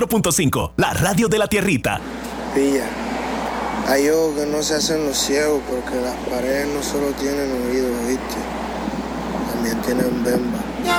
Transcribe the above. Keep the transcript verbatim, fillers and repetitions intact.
uno punto cinco, la radio de la tierrita. Pilla, hay ojos que no se hacen los ciegos porque las paredes no solo tienen oídos, ¿viste? También tienen bemba.